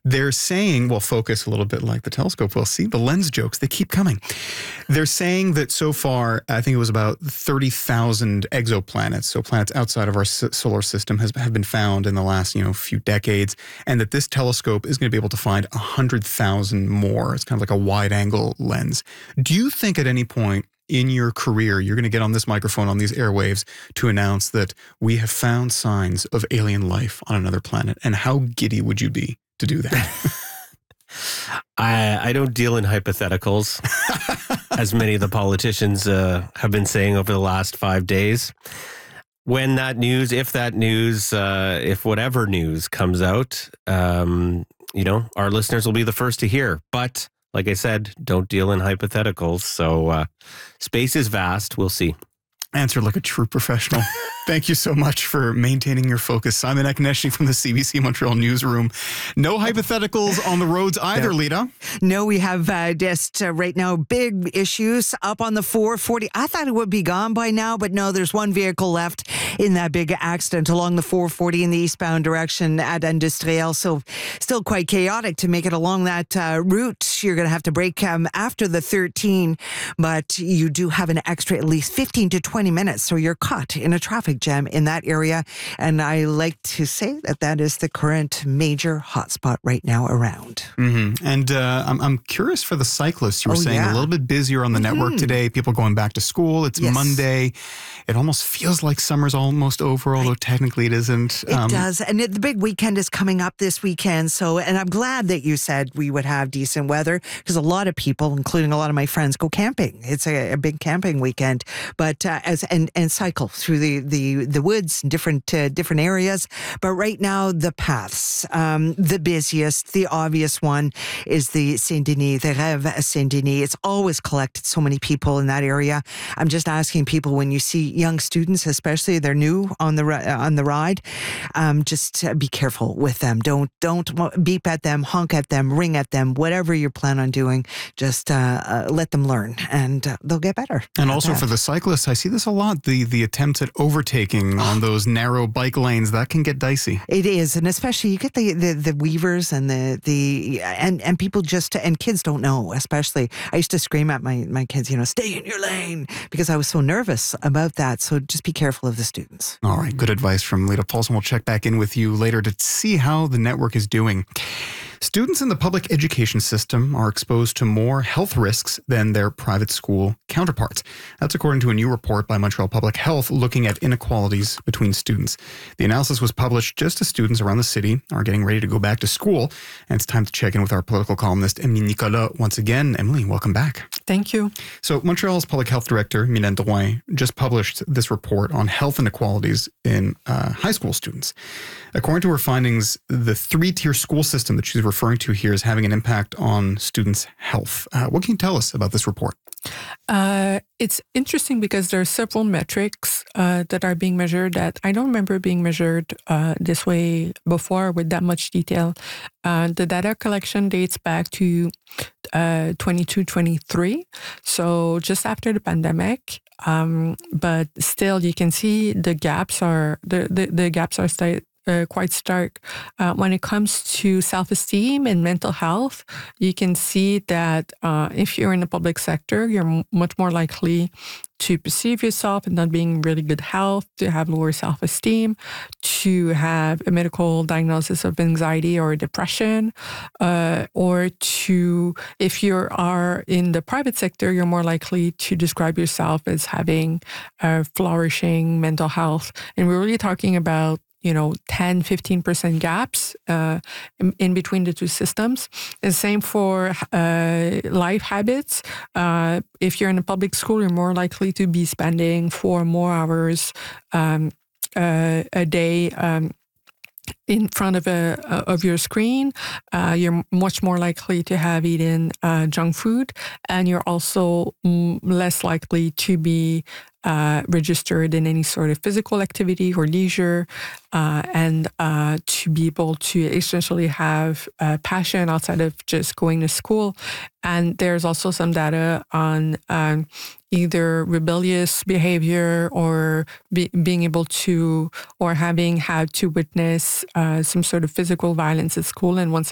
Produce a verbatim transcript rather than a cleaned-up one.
They're saying, well, focus a little bit like the telescope. We'll see the lens jokes. They keep coming. They're saying that so far, I think it was about thirty thousand exoplanets, so planets outside of our solar system, has have been found in the last, you know, few decades, and that this telescope is going to be able to find one hundred thousand more. It's kind of like a wide-angle lens. Do you think at any point in your career you're going to get on this microphone, on these airwaves, to announce that we have found signs of alien life on another planet? And how giddy would you be to do that? I, I don't deal in hypotheticals, as many of the politicians uh, have been saying over the last five days. When that news, if that news, uh, if whatever news comes out, um, you know, our listeners will be the first to hear. But like I said, don't deal in hypotheticals. So uh, space is vast. We'll see. Answered like a true professional. Thank you so much for maintaining your focus. Simon Ekneshi from the C B C Montreal newsroom. No hypotheticals on the roads either, no. Lita. No, we have uh, just uh, right now big issues up on the four forty. I thought it would be gone by now, but no, there's one vehicle left in that big accident along the four forty in the eastbound direction at Industriel. So still quite chaotic to make it along that uh, route. You're going to have to brake um, after the thirteen, but you do have an extra at least fifteen to twenty minutes. So you're caught in a traffic jam in that area. And I like to say that that is the current major hotspot right now around. Mm-hmm. And uh, I'm, I'm curious for the cyclists. You were oh, saying yeah. a little bit busier on the mm-hmm. network today. People going back to school. It's yes. Monday. It almost feels like summer's almost over, although technically it isn't. It um, does. And it, the big weekend is coming up this weekend. So, and I'm glad that you said we would have decent weather, because a lot of people, including a lot of my friends, go camping. It's a, a big camping weekend. But uh, as and, and cycle through the, the, the woods, different uh, different areas. But right now, the paths, um, the busiest, the obvious one is the Saint-Denis, the Rêve Saint-Denis. It's always collected so many people in that area. I'm just asking people, when you see young students, especially they're new on the on the ride, um, just be careful with them. Don't don't beep at them, honk at them, ring at them, whatever you plan on doing. Just uh, uh, let them learn, and uh, they'll get better. And also that. For the cyclists, I see this a lot. The the attempts at overtaking on those narrow bike lanes, that can get dicey. It is, and especially you get the, the, the weavers and the the and, and people just and kids don't know. Especially, I used to scream at my my kids, you know, stay in your lane, because I was so nervous about that. So just be careful of the students. All right, good advice from Lita Paulson. We'll check back in with you later to see how the network is doing. Students in the public education system are exposed to more health risks than their private school counterparts. That's according to a new report by Montreal Public Health looking at inequalities between students. The analysis was published just as students around the city are getting ready to go back to school. And it's time to check in with our political columnist, Emily Nicolas, once again. Emily, welcome back. Thank you. So Montreal's Public Health Director, Mylène Drouin, just published this report on health inequalities in uh, high school students. According to her findings, the three-tier school system that she's referring to here is having an impact on students' health. Uh, what can you tell us about this report? Uh, it's interesting because there are several metrics uh, that are being measured that I don't remember being measured uh, this way before with that much detail. Uh, the data collection dates back to uh, twenty-two twenty-three, so just after the pandemic. Um, but still, you can see the gaps are the the, the gaps are st- Uh, quite stark. Uh, when it comes to self-esteem and mental health, you can see that uh, if you're in the public sector, you're m- much more likely to perceive yourself as not being in really good health, to have lower self-esteem, to have a medical diagnosis of anxiety or depression, uh, or to, if you are in the private sector, you're more likely to describe yourself as having a flourishing mental health. And we're really talking about you know, ten, fifteen percent gaps uh, in, in between the two systems. And same for uh, life habits. Uh, if you're in a public school, you're more likely to be spending four more hours um, uh, a day um, in front of a of your screen. Uh, you're much more likely to have eaten uh, junk food, and you're also m- less likely to be Uh, registered in any sort of physical activity or leisure, uh, and uh, to be able to essentially have uh, passion outside of just going to school. And there's also some data on um, either rebellious behavior or be, being able to, or having had to witness uh, some sort of physical violence at school. And once